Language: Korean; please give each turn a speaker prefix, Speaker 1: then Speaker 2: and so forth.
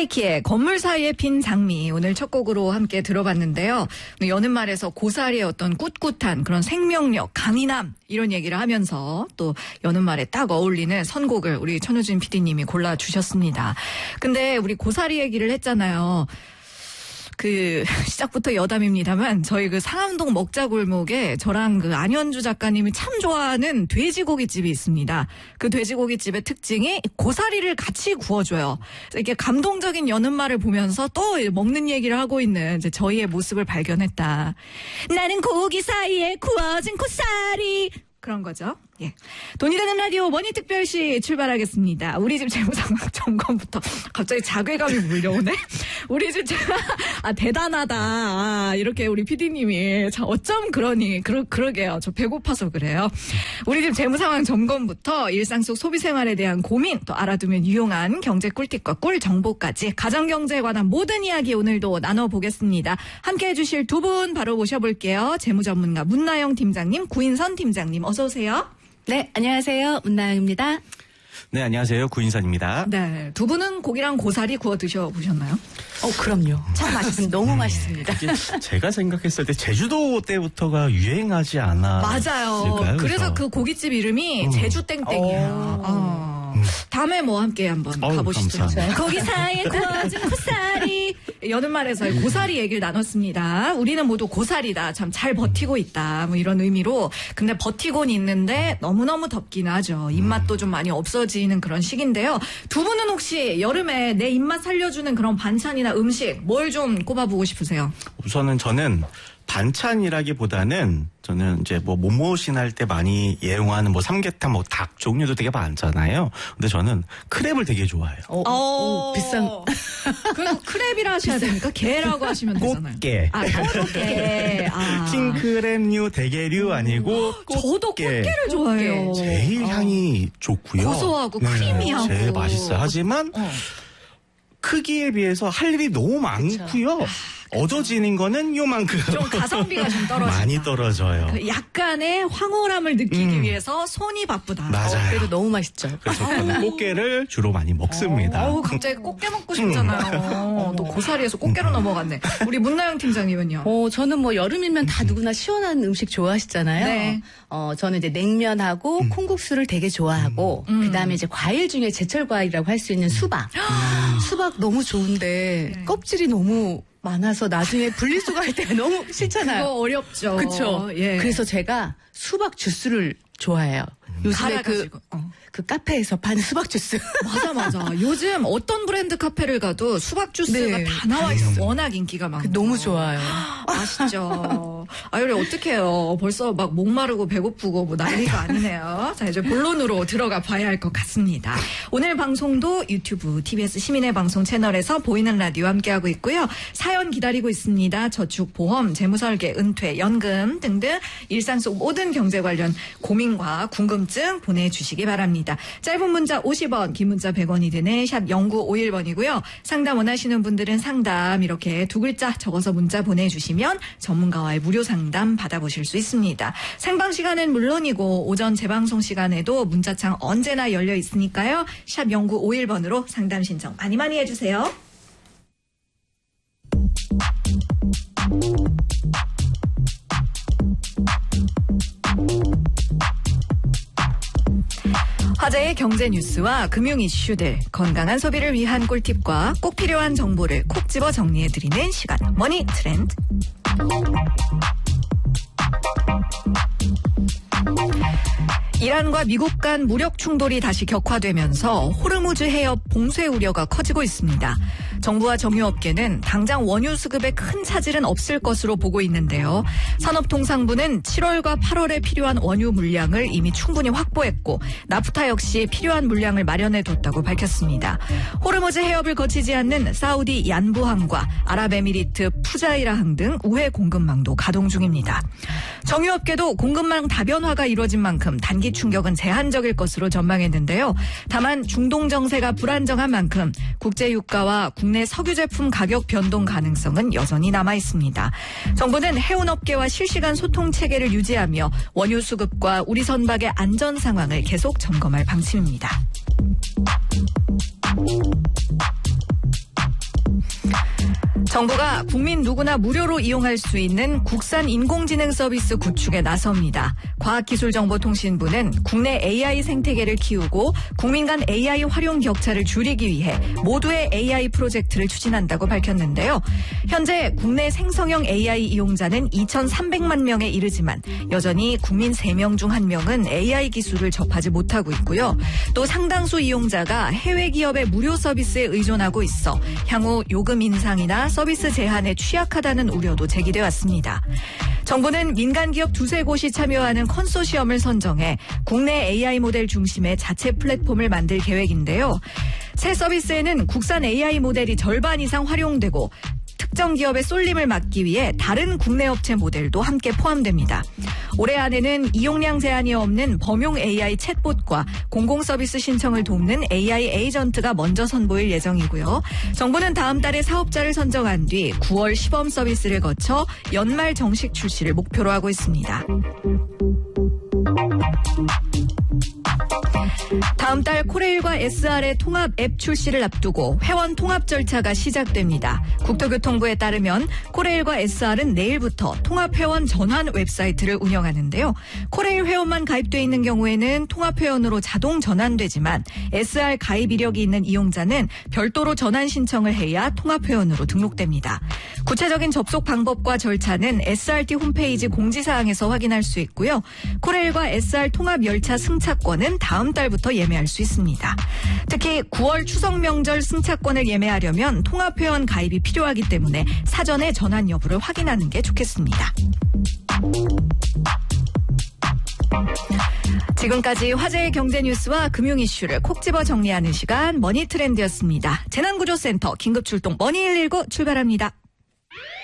Speaker 1: 하이키의 건물 사이에 핀 장미 오늘 첫 곡으로 함께 들어봤는데요. 여는 말에서 고사리의 어떤 꿋꿋한 그런 생명력, 강인함 이런 얘기를 하면서 또 여는 말에 딱 어울리는 선곡을 우리 천우진 PD님이 골라주셨습니다. 근데 우리 고사리 얘기를 했잖아요. 시작부터 여담입니다만 저희 상암동 먹자골목에 저랑 안현주 작가님이 참 좋아하는 돼지고기집이 있습니다. 그 돼지고기집의 특징이 고사리를 같이 구워줘요. 이렇게 감동적인 여는 말을 보면서 또 먹는 얘기를 하고 있는 이제 저희의 모습을 발견했다. 나는 고기 사이에 구워진 고사리. 그런 거죠. 예. 돈이 되는 라디오 머니특별시 출발하겠습니다. 우리 집 재무상황 점검부터 갑자기 자괴감이 물려오네. 우리 집 대단하다. 이렇게 우리 PD님이 어쩜 그러니 그러게요. 저 배고파서 그래요. 우리 집 재무상황 점검부터 일상 속 소비생활에 대한 고민 또 알아두면 유용한 경제 꿀팁과 꿀 정보까지 가정경제에 관한 모든 이야기 오늘도 나눠보겠습니다. 함께해 주실 두 분 바로 모셔볼게요. 재무전문가 문나영 팀장님, 구인선 팀장님 어서 오세요.
Speaker 2: 네, 안녕하세요. 문나영입니다.
Speaker 3: 네, 안녕하세요. 구인선입니다.
Speaker 1: 네, 두 분은 고기랑 고사리 구워 드셔보셨나요?
Speaker 2: 그럼요. 참 맛있습니다. 너무 맛있습니다.
Speaker 3: 제가 생각했을 때 제주도 때부터가 유행하지 않았을까요?
Speaker 1: 맞아요. 그래서 그 고깃집 이름이 제주땡땡이에요. 다음에 함께 한번 가보시죠. 고기 사이에 구워진 고사리. 여는 말에서 고사리 얘기를 나눴습니다. 우리는 모두 고사리다. 참 잘 버티고 있다. 이런 의미로. 근데 버티곤 있는데 너무너무 덥긴 하죠. 입맛도 좀 많이 없어지는 그런 시기인데요. 두 분은 혹시 여름에 내 입맛 살려주는 그런 반찬이나 음식 뭘 좀 꼽아보고 싶으세요?
Speaker 3: 우선은 저는 반찬이라기보다는 저는 이제 몸보신 할 때 많이 애용하는 삼계탕, 닭 종류도 되게 많잖아요. 근데 저는 크랩을 되게 좋아해요.
Speaker 2: 비싼.
Speaker 1: 그래서 크랩이라 하셔야 됩니까? 게라고 하시면 되잖아요.
Speaker 3: 꽃게.
Speaker 1: 꽃게.
Speaker 3: 킹크랩류, 대게류 아니고 꽃게.
Speaker 1: 저도 꽃게를 좋아해요.
Speaker 3: 제일 향이 좋고요.
Speaker 1: 고소하고 크리미하고.
Speaker 3: 제일 맛있어요. 하지만 크기에 비해서 할 일이 너무 많고요. 얻어지는 거는 요만큼.
Speaker 1: 좀 가성비가 좀 떨어진다.
Speaker 3: 많이 떨어져요.
Speaker 1: 약간의 황홀함을 느끼기 위해서 손이 바쁘다.
Speaker 3: 맞아요.
Speaker 2: 그래도 너무 맛있죠.
Speaker 3: 그래서 저는 꽃게를 주로 많이 먹습니다.
Speaker 1: 갑자기 꽃게 먹고 싶잖아요. 또 고사리에서 꽃게로 넘어갔네. 우리 문나영 팀장님은요?
Speaker 2: 저는 여름이면 다 누구나 시원한 음식 좋아하시잖아요.
Speaker 1: 네.
Speaker 2: 저는 이제 냉면하고 콩국수를 되게 좋아하고 그다음에 이제 과일 중에 제철 과일이라고 할 수 있는 수박. 수박 너무 좋은데 껍질이 너무 많아서 나중에 분리수거 할 때가 너무 싫잖아요.
Speaker 1: 그거 어렵죠.
Speaker 2: 그렇죠.
Speaker 1: 예.
Speaker 2: 그래서 제가 수박 주스를 좋아해요. 요즘에 그 카페에서 파는 수박 주스.
Speaker 1: 맞아. 요즘 어떤 브랜드 카페를 가도 수박 주스가 다 나와 있어. 워낙 인기가 많고.
Speaker 2: 너무 좋아요.
Speaker 1: 맛있죠. 그래 어떡해요. 벌써 목마르고 배고프고 난리가 아니네요. 자, 이제 본론으로 들어가 봐야 할 것 같습니다. 오늘 방송도 유튜브, TBS 시민의 방송 채널에서 보이는 라디오 함께하고 있고요. 사연 기다리고 있습니다. 저축, 보험, 재무설계, 은퇴, 연금 등등 일상 속 모든 경제 관련 고민과 궁금증 보내주시기 바랍니다. 짧은 문자 50원, 긴 문자 100원이 드는 샵 0951번이고요. 상담 원하시는 분들은 상담 이렇게 두 글자 적어서 문자 보내주시면 전문가와의 무료 상담 받아보실 수 있습니다. 생방 시간은 물론이고 오전 재방송 시간에도 문자창 언제나 열려 있으니까요. 샵 0951번으로 상담 신청 많이 해주세요. 화제의 경제 뉴스와 금융 이슈들, 건강한 소비를 위한 꿀팁과 꼭 필요한 정보를 콕 집어 정리해드리는 시간, 머니 트렌드. 이란과 미국 간 무력 충돌이 다시 격화되면서 호르무즈 해협 봉쇄 우려가 커지고 있습니다. 정부와 정유업계는 당장 원유 수급에 큰 차질은 없을 것으로 보고 있는데요. 산업통상부는 7월과 8월에 필요한 원유 물량을 이미 충분히 확보했고 나프타 역시 필요한 물량을 마련해뒀다고 밝혔습니다. 호르무즈 해협을 거치지 않는 사우디 얀부항과 아랍에미리트 푸자이라항 등 우회 공급망도 가동 중입니다. 정유업계도 공급망 다변화가 이루어진 만큼 단기 충격은 제한적일 것으로 전망했는데요. 다만 중동 정세가 불안정한 만큼 국제 유가와 국내 석유 제품 가격 변동 가능성은 여전히 남아 있습니다. 정부는 해운업계와 실시간 소통 체계를 유지하며 원유 수급과 우리 선박의 안전 상황을 계속 점검할 방침입니다. 정부가 국민 누구나 무료로 이용할 수 있는 국산 인공지능 서비스 구축에 나섭니다. 과학기술정보통신부는 국내 AI 생태계를 키우고 국민 간 AI 활용 격차를 줄이기 위해 모두의 AI 프로젝트를 추진한다고 밝혔는데요. 현재 국내 생성형 AI 이용자는 2,300만 명에 이르지만 여전히 국민 3명 중 1명은 AI 기술을 접하지 못하고 있고요. 또 상당수 이용자가 해외 기업의 무료 서비스에 의존하고 있어 향후 요금 인상이나 서비스 제한에 취약하다는 우려도 제기돼 왔습니다. 정부는 민간 기업 2-3곳이 참여하는 컨소시엄을 선정해 국내 AI 모델 중심의 자체 플랫폼을 만들 계획인데요. 새 서비스에는 국산 AI 모델이 절반 이상 활용되고 특정 기업의 쏠림을 막기 위해 다른 국내 업체 모델도 함께 포함됩니다. 올해 안에는 이용량 제한이 없는 범용 AI 챗봇과 공공서비스 신청을 돕는 AI 에이전트가 먼저 선보일 예정이고요. 정부는 다음 달에 사업자를 선정한 뒤 9월 시범 서비스를 거쳐 연말 정식 출시를 목표로 하고 있습니다. 다음 달 코레일과 SR의 통합 앱 출시를 앞두고 회원 통합 절차가 시작됩니다. 국토교통부에 따르면 코레일과 SR은 내일부터 통합 회원 전환 웹사이트를 운영하는데요. 코레일 회원만 가입돼 있는 경우에는 통합 회원으로 자동 전환되지만 SR 가입 이력이 있는 이용자는 별도로 전환 신청을 해야 통합 회원으로 등록됩니다. 구체적인 접속 방법과 절차는 SRT 홈페이지 공지사항에서 확인할 수 있고요. 코레일과 SR 통합 열차 승차권은 다음 달부터 예매할 수 있습니다. 특히 9월 추석 명절 승차권을 예매하려면 통합회원 가입이 필요하기 때문에 사전에 전환 여부를 확인하는 게 좋겠습니다. 지금까지 화제의 경제 뉴스와 금융 이슈를 콕 집어 정리하는 시간 머니트렌드였습니다. 재난구조센터 긴급출동 머니119 출발합니다.